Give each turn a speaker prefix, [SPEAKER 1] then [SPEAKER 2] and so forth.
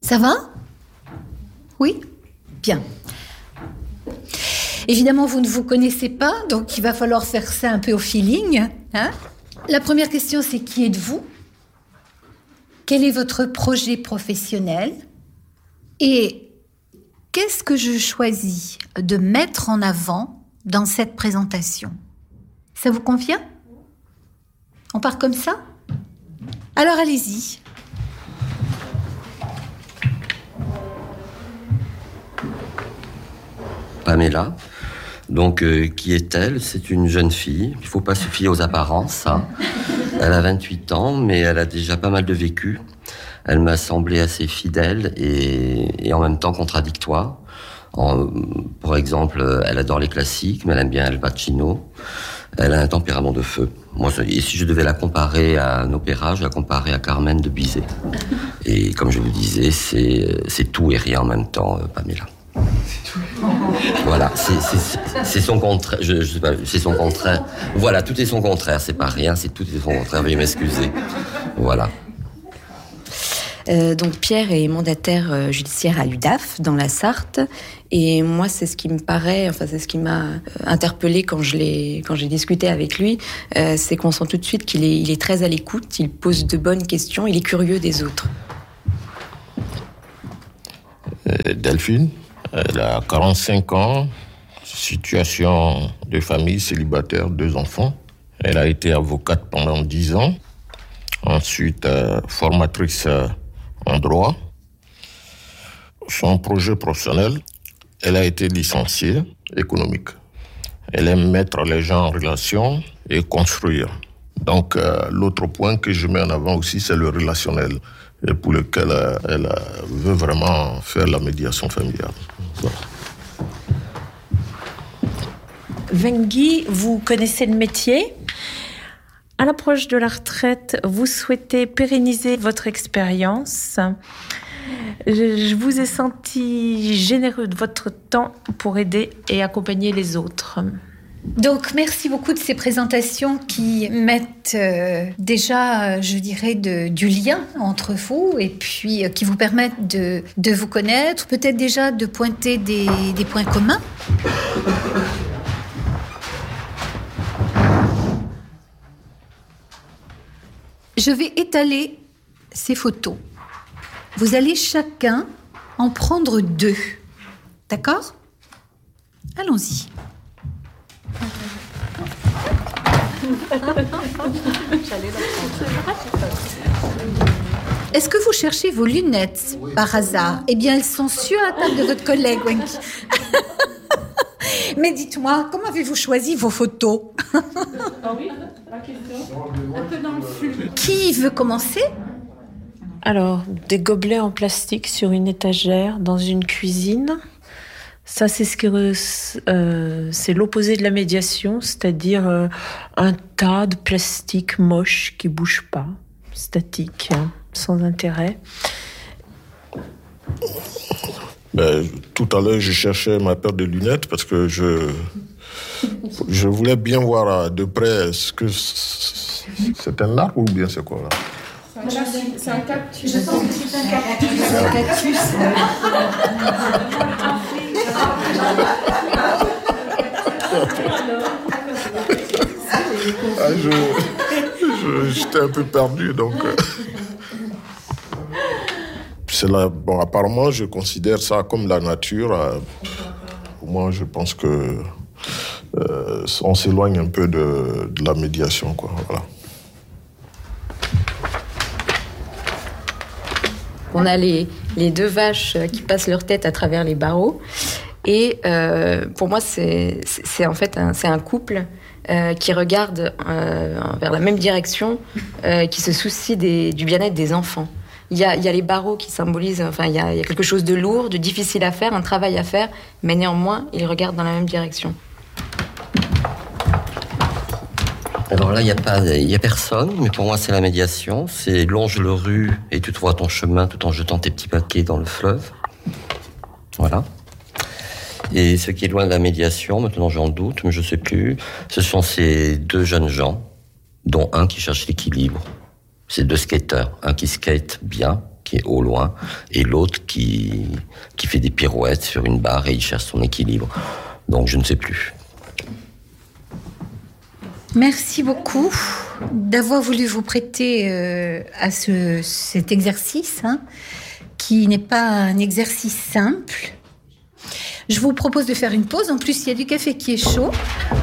[SPEAKER 1] Ça va? Oui? Bien. Évidemment, vous ne vous connaissez pas, donc il va falloir faire ça un peu au feeling. Hein? La première question, c'est qui êtes-vous? Quel est votre projet professionnel? Et qu'est-ce que je choisis de mettre en avant dans cette présentation? Ça vous convient? On part comme ça? Alors allez-y.
[SPEAKER 2] Pamela. Donc, qui est-elle? C'est une jeune fille. Il ne faut pas se fier aux apparences. Hein. Elle a 28 ans, mais elle a déjà pas mal de vécu. Elle m'a semblé assez fidèle et en même temps contradictoire. Par exemple, elle adore les classiques, mais elle aime bien Al Pacino. Elle a un tempérament de feu. Moi, et si je devais la comparer à un opéra, je la comparais à Carmen de Bizet. Et comme je vous disais, c'est tout et rien en même temps, Pamela. Voilà, c'est son contraire. Je sais pas, c'est son contraire. Voilà, tout est son contraire. C'est pas rien, tout est son contraire. Veuillez m'excuser. Voilà.
[SPEAKER 3] Donc Pierre est mandataire judiciaire à l'UDAF dans la Sarthe, et moi c'est ce qui me paraît, enfin c'est ce qui m'a interpellée quand j'ai discuté avec lui, c'est qu'on sent tout de suite qu'il est très à l'écoute, il pose de bonnes questions, il est curieux des autres.
[SPEAKER 4] Delphine, elle a 45 ans, situation de famille célibataire, 2 enfants. Elle a été avocate pendant 10 ans, ensuite formatrice en droit. Son projet professionnel, elle a été licenciée économique. Elle aime mettre les gens en relation et construire. Donc, l'autre point que je mets en avant aussi, c'est le relationnel, et pour lequel elle veut vraiment faire la médiation familiale. Voilà.
[SPEAKER 5] Vengui, vous connaissez le métier. À l'approche de la retraite, vous souhaitez pérenniser votre expérience. Je vous ai senti généreux de votre temps pour aider et accompagner les autres.
[SPEAKER 1] Donc, merci beaucoup de ces présentations qui mettent déjà, je dirais, du lien entre vous et puis qui vous permettent de vous connaître, peut-être déjà de pointer des points communs. Je vais étaler ces photos. Vous allez chacun en prendre 2. D'accord? Allons-y. Est-ce que vous cherchez vos lunettes par hasard? Eh bien, elles sont sur la table de votre collègue, Wenki. Mais dites-moi, comment avez-vous choisi vos photos?
[SPEAKER 6] Ah oui, la question. Un peu dans le flux.
[SPEAKER 1] Qui veut commencer?
[SPEAKER 5] Alors, des gobelets en plastique sur une étagère dans une cuisine. Ça, c'est c'est l'opposé de la médiation, c'est-à-dire un tas de plastique moche qui bouge pas, statique, sans intérêt.
[SPEAKER 4] Tout à l'heure, je cherchais ma paire de lunettes parce que je voulais bien voir de près ce que c'est un arbre ou bien c'est quoi là?
[SPEAKER 6] C'est un cactus.
[SPEAKER 1] Je pense que c'est un cactus. C'est un cactus.
[SPEAKER 4] J'étais un peu perdu, donc... C'est là, bon, apparemment, je considère ça comme la nature. Moi, je pense que on s'éloigne un peu de la médiation, quoi. Voilà.
[SPEAKER 3] On a les 2 vaches qui passent leur tête à travers les barreaux. Et pour moi, c'est en fait un couple qui regarde vers la même direction, qui se soucie du bien-être des enfants. Il y a les barreaux qui symbolisent, enfin, il y a quelque chose de lourd, de difficile à faire, un travail à faire, mais néanmoins, ils regardent dans la même direction.
[SPEAKER 2] Alors là, il y a personne, mais pour moi, c'est la médiation. C'est longe le rue et tu trouveras ton chemin tout en jetant tes petits paquets dans le fleuve. Voilà. Et ce qui est loin de la médiation, maintenant j'en doute, mais je sais plus, ce sont ces 2 jeunes gens, dont un qui cherche l'équilibre. C'est 2 skateurs, un qui skate bien qui est au loin, et l'autre qui fait des pirouettes sur une barre et il cherche son équilibre. Donc je ne sais plus.
[SPEAKER 1] Merci beaucoup d'avoir voulu vous prêter à cet exercice, qui n'est pas un exercice simple. Je vous propose de faire une pause. En plus, il y a du café qui est chaud.